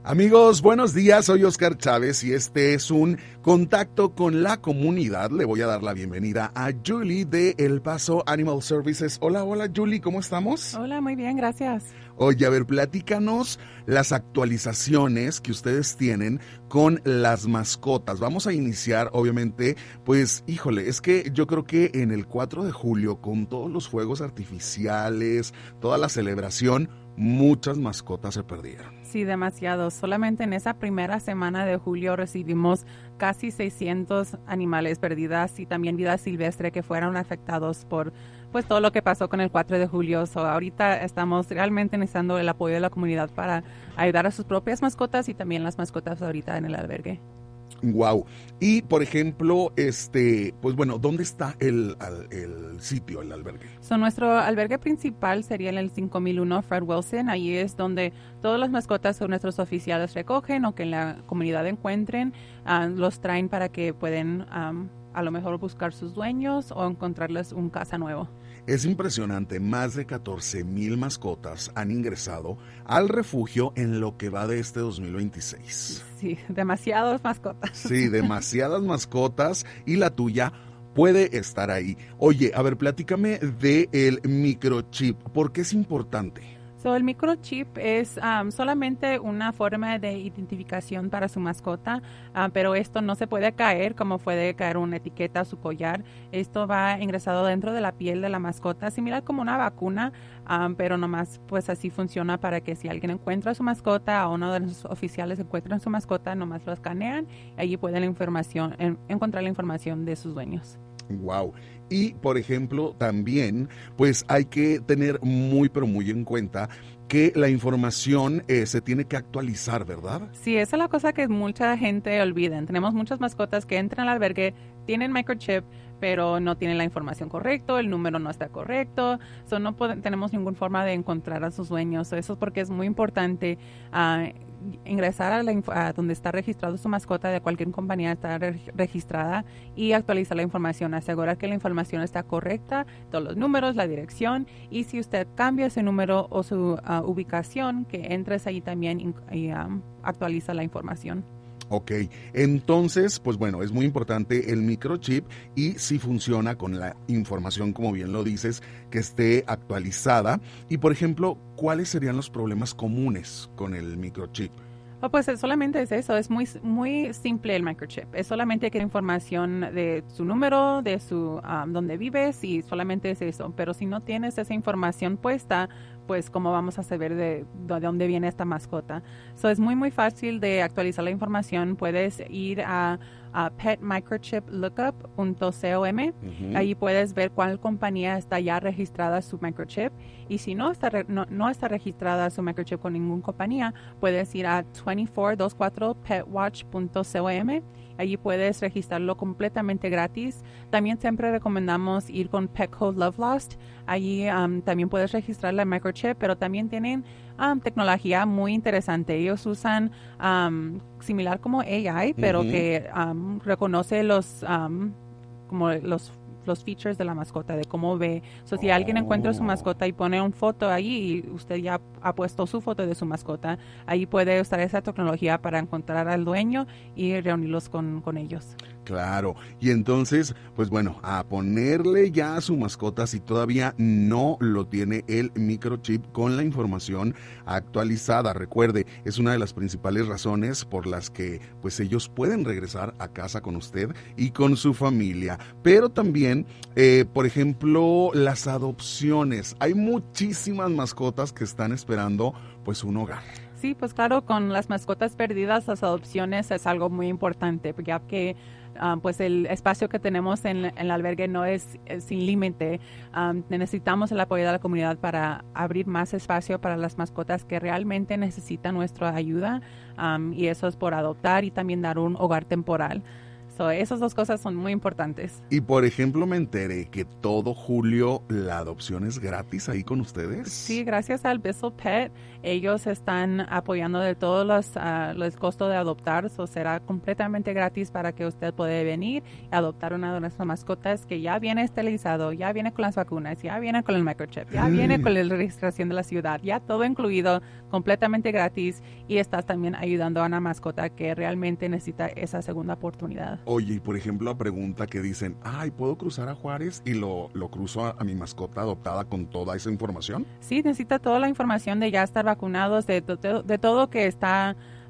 Amigos, buenos días, soy Oscar Chávez y este es un contacto con la comunidad. Le voy a dar la bienvenida a Julie de El Paso Animal Services. Hola, hola Julie, ¿cómo estamos? Hola, muy bien, gracias. Oye, a ver, platícanos las actualizaciones que ustedes tienen con las mascotas. Vamos a iniciar, obviamente, pues, híjole, es que yo creo que en el 4 de julio, con todos los fuegos artificiales, toda la celebración, muchas mascotas se perdieron. Sí, demasiado. Solamente en esa primera semana de julio recibimos casi 600 animales perdidas y también vida silvestre que fueron afectados por pues todo lo que pasó con el 4 de julio. So, ahorita estamos realmente necesitando el apoyo de la comunidad para ayudar a sus propias mascotas y también las mascotas ahorita en el albergue. Wow. Y por ejemplo, pues bueno, ¿dónde está el sitio, el albergue? Nuestro albergue principal sería en el 5001 Fred Wilson. Ahí es donde todas las mascotas que nuestros oficiales recogen o que en la comunidad encuentren, los traen para que puedan a lo mejor buscar sus dueños o encontrarles un casa nuevo. Es impresionante, más de 14,000 mascotas han ingresado al refugio en lo que va de este 2026. Sí, demasiadas mascotas. Sí, demasiadas mascotas y la tuya puede estar ahí. Oye, a ver, platícame del microchip, ¿por qué es importante? El microchip es solamente una forma de identificación para su mascota, pero esto no se puede caer como puede caer una etiqueta a su collar. Esto va ingresado dentro de la piel de la mascota, similar como una vacuna, pero nomás pues así funciona para que si alguien encuentra a su mascota o uno de los oficiales encuentra a su mascota, nomás lo escanean y allí pueden encontrar la información de sus dueños. Wow. Y por ejemplo, también pues hay que tener muy pero muy en cuenta que la información se tiene que actualizar, ¿verdad? Sí, esa es la cosa que mucha gente olvida. Tenemos muchas mascotas que entran al albergue, tienen microchip, pero no tienen la información correcta, el número no está correcto, no tenemos ninguna forma de encontrar a sus dueños. Eso es porque es muy importante ingresar a donde está registrado su mascota de cualquier compañía está registrada y actualizar la información, asegurar que la información está correcta, todos los números, la dirección, y si usted cambia ese número o su ubicación, que entres ahí también y actualiza la información. Ok, entonces, pues bueno, es muy importante el microchip y si funciona con la información, como bien lo dices, que esté actualizada. Y, por ejemplo, ¿cuáles serían los problemas comunes con el microchip? Pues solamente es eso, es muy simple el microchip. Es solamente que información de su número, de su dónde vives y solamente es eso. Pero si no tienes esa información puesta, pues cómo vamos a saber de dónde viene esta mascota. Es muy fácil de actualizar la información. Puedes ir a petmicrochiplookup.com. Ahí puedes ver cuál compañía está ya registrada su microchip. Y si no está registrada su microchip con ninguna compañía, puedes ir a 2424petwatch.com. Allí puedes registrarlo completamente gratis. También siempre recomendamos ir con Petco Love Lost. Allí también puedes registrar la microchip, pero también tienen tecnología muy interesante. Ellos usan similar como AI, pero que reconoce como los features de la mascota, de cómo ve. Si alguien encuentra su mascota y pone una foto ahí y usted ya ha puesto su foto de su mascota, ahí puede usar esa tecnología para encontrar al dueño y reunirlos con ellos. Claro, y entonces, pues bueno, a ponerle ya a su mascota si todavía no lo tiene el microchip con la información actualizada. Recuerde, es una de las principales razones por las que pues ellos pueden regresar a casa con usted y con su familia. Pero también, por ejemplo, las adopciones. Hay muchísimas mascotas que están esperando pues un hogar. Sí, pues claro, con las mascotas perdidas, las adopciones es algo muy importante, ya que pues el espacio que tenemos en el albergue no es sin límite. Necesitamos el apoyo de la comunidad para abrir más espacio para las mascotas que realmente necesitan nuestra ayuda, y eso es por adoptar y también dar un hogar temporal. So, esas dos cosas son muy importantes. Y por ejemplo, me enteré que todo julio la adopción es gratis ahí con ustedes. Sí, gracias al Bissell Pet, ellos están apoyando de todos los costos de adoptar, so será completamente gratis para que usted pueda venir y adoptar una de nuestras mascotas que ya viene esterilizado, ya viene con las vacunas, ya viene con el microchip, ya viene con la registración de la ciudad, ya todo incluido, completamente gratis, y estás también ayudando a una mascota que realmente necesita esa segunda oportunidad. Oye, y por ejemplo, la pregunta que dicen, ay, ¿puedo cruzar a Juárez y lo cruzo a mi mascota adoptada con toda esa información? Sí, necesita toda la información de ya estar vacunados, de todo que está